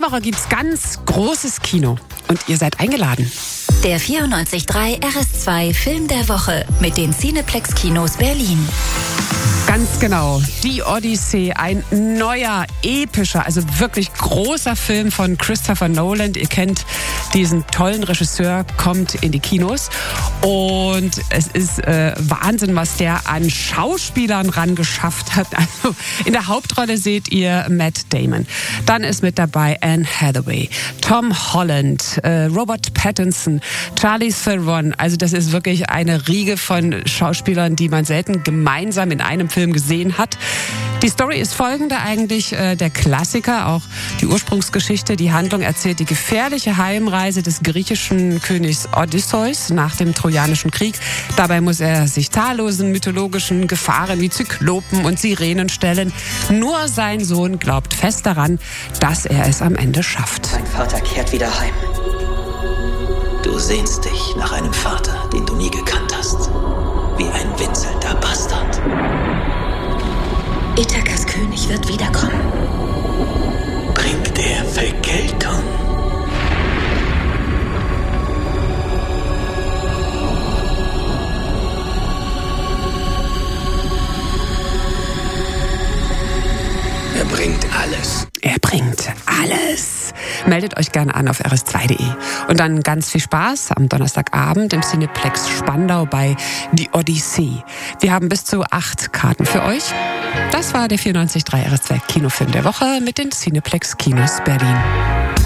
Woche gibt's ganz großes Kino und ihr seid eingeladen. Der 94.3 RS2 Film der Woche mit den Cineplex Kinos Berlin. Ganz genau. Die Odyssee, ein neuer, epischer, also wirklich großer Film von Christopher Nolan. Ihr kennt diesen tollen Regisseur, kommt in die Kinos. Und es ist Wahnsinn, was der an Schauspielern rangeschafft hat. Also in der Hauptrolle seht ihr Matt Damon. Dann ist mit dabei Anne Hathaway, Tom Holland, Robert Pattinson, Charlize Theron. Also das ist wirklich eine Riege von Schauspielern, die man selten gemeinsam in einem Film gesehen hat. Die Story ist folgende eigentlich, der Klassiker, auch die Ursprungsgeschichte. Die Handlung erzählt die gefährliche Heimreise des griechischen Königs Odysseus nach dem Trojanischen Krieg. Dabei muss er sich zahllosen mythologischen Gefahren wie Zyklopen und Sirenen stellen. Nur sein Sohn glaubt fest daran, dass er es am Ende schafft. Mein Vater kehrt wieder heim. Du sehnst dich nach einem Vater, den du nie gekannt hast. Wie ein winselnder Bastard. Ithakas König wird wiederkommen. Bringt er Vergeltung? Er bringt alles. Er bringt alles. Meldet euch gerne an auf rs2.de. Und dann ganz viel Spaß am Donnerstagabend im Cineplex Spandau bei Die Odyssee. Wir haben bis zu 8 Karten für euch. Das war der 94.3 RS2 Kinofilm der Woche mit den Cineplex Kinos Berlin.